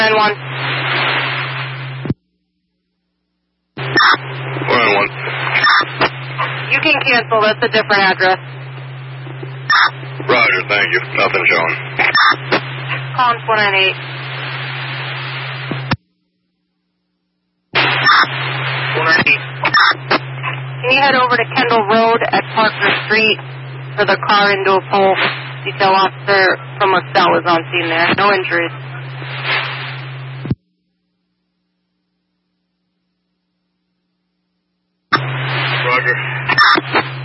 9-1. 1-1. You can cancel. That's a different address. Roger, thank you. Nothing showing. Columns 198. 198. Can you head over to Kendall Road at Parker Street for the car into a pole? Detail officer from LaSalle is on scene there. No injuries. Roger.